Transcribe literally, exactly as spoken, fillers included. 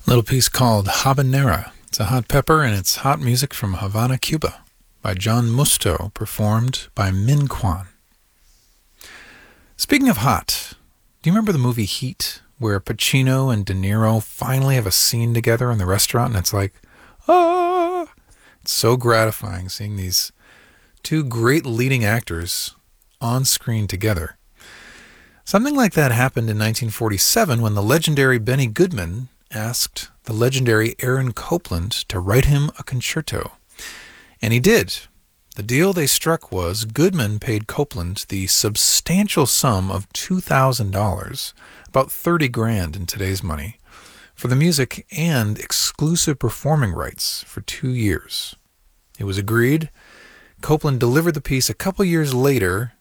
Little piece called Habanera. It's a hot pepper, and it's hot music from Havana, Cuba, by John Musto, performed by Min Kwan. Speaking of hot, do you remember the movie Heat, where Pacino and De Niro finally have a scene together in the restaurant, and it's like, ah! It's so gratifying seeing these two great leading actors on screen together. Something like that happened in nineteen forty-seven when the legendary Benny Goodman asked the legendary Aaron Copland to write him a concerto. And he did. The deal they struck was Goodman paid Copland the substantial sum of two thousand dollars, about thirty grand in today's money, for the music and exclusive performing rights for two years. It was agreed. Copland delivered the piece a couple years later